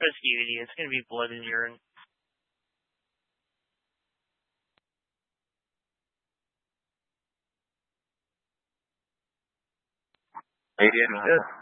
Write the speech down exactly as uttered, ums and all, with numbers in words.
Rescue, it's gonna be blood and urine. Alien.